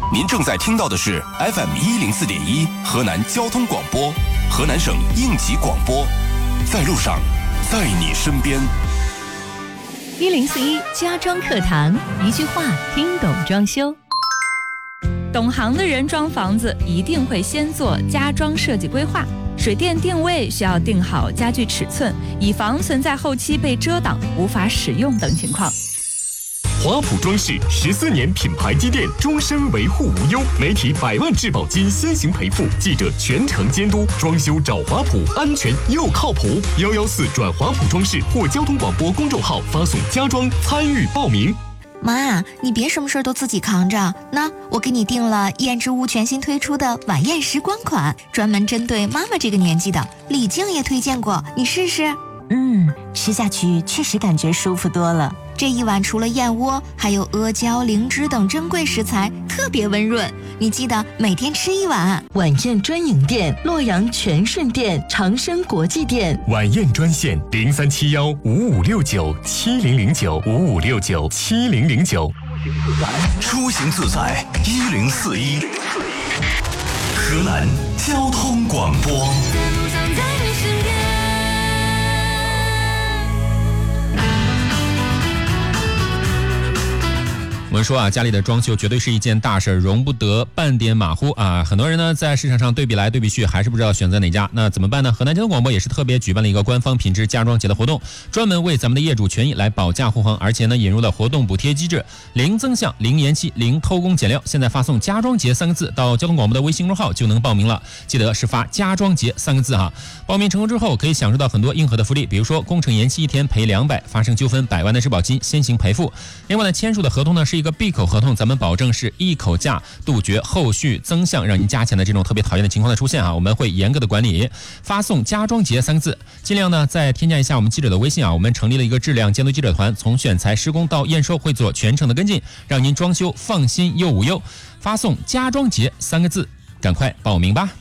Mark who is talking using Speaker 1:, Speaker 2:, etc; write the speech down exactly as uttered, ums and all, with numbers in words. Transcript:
Speaker 1: 您正在听到的是 F M 一零四点一河南交通广播，河南省应急广播，在路上，在你身边。
Speaker 2: 一零四一家装课堂，一句话听懂装修。
Speaker 3: 懂行的人装房子一定会先做家装设计规划，水电定位需要定好家具尺寸，以防存在后期被遮挡无法使用等情况。
Speaker 4: 华普装饰十四年品牌积淀，终身维护无忧，媒体百万质保金先行赔付，记者全程监督，装修找华普，安全又靠谱。幺幺四转华普装饰或交通广播公众号发送家装参与报名。
Speaker 5: 妈，你别什么事都自己扛着，那我给你订了燕之屋全新推出的晚宴时光款，专门针对妈妈这个年纪的，李静也推荐过，你试试。
Speaker 6: 嗯，吃下去确实感觉舒服多了。
Speaker 5: 这一碗除了燕窝，还有阿胶、灵芝等珍贵食材，特别温润。你记得每天吃一碗。
Speaker 6: 晚宴专营店：洛阳全顺店、长生国际店。
Speaker 4: 晚宴专线：零三七幺五五六九七零零九五五六九七零零九。
Speaker 1: 出行自在一零四一，河南交通广播。
Speaker 7: 我们说啊，家里的装修绝对是一件大事，容不得半点马虎啊！很多人呢在市场上对比来对比去，还是不知道选择哪家。那怎么办呢？河南交通广播也是特别举办了一个官方品质家装节的活动，专门为咱们的业主权益来保驾护航，而且呢引入了活动补贴机制，零增项、零延期、零偷工减料。现在发送家装节三个字到交通广播的微信公众号就能报名了，记得是发家装节三个字哈。报名成功之后可以享受到很多硬核的福利，比如说工程延期一天赔两百，发生纠纷百万的质保金先行赔付。另外呢，签署的合同呢是一个闭口合同，咱们保证是一口价，杜绝后续增项让您加钱的这种特别讨厌的情况的出现啊！我们会严格的管理。发送家装节三个字，尽量呢再添加一下我们记者的微信啊，我们成立了一个质量监督记者团，从选材、施工到验收会做全程的跟进，让您装修放心又无忧。发送家装节三个字，赶快报名吧。